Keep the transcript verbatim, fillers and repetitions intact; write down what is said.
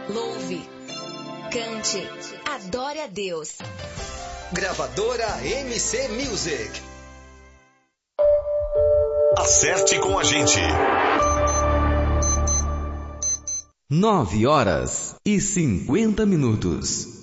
Louve, cante, adore a Deus. Gravadora M C Music. Acerte com a gente. Nove horas e cinquenta minutos.